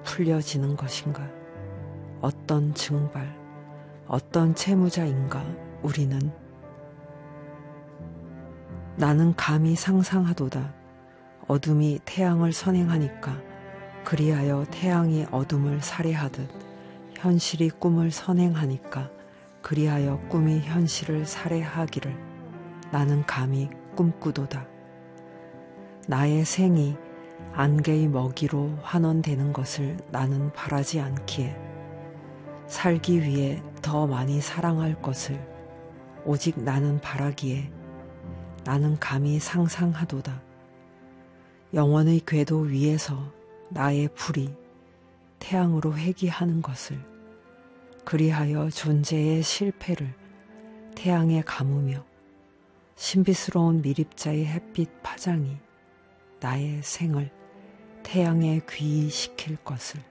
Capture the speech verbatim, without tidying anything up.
풀려지는 것인가? 어떤 증발, 어떤 채무자인가 우리는? 나는 감히 상상하도다. 어둠이 태양을 선행하니까 그리하여 태양이 어둠을 살해하듯 현실이 꿈을 선행하니까 그리하여 꿈이 현실을 살해하기를 나는 감히 꿈꾸도다. 나의 생이 안개의 먹이로 환원되는 것을 나는 바라지 않기에 살기 위해 더 많이 사랑할 것을 오직 나는 바라기에 나는 감히 상상하도다. 영원의 궤도 위에서 나의 불이 태양으로 회귀하는 것을 그리하여 존재의 실패를 태양에 감으며 신비스러운 미립자의 햇빛 파장이 나의 생을 태양에 귀의시킬 것을